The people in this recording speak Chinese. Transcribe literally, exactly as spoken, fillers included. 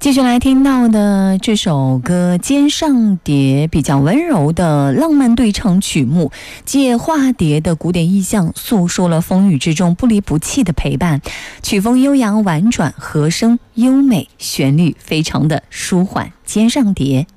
继续来听到的这首歌《肩上蝶》，比较温柔的浪漫对唱曲目，借化蝶的古典意象，诉说了风雨之中不离不弃的陪伴。曲风悠扬婉转，和声优美，旋律非常的舒缓。《肩上蝶》。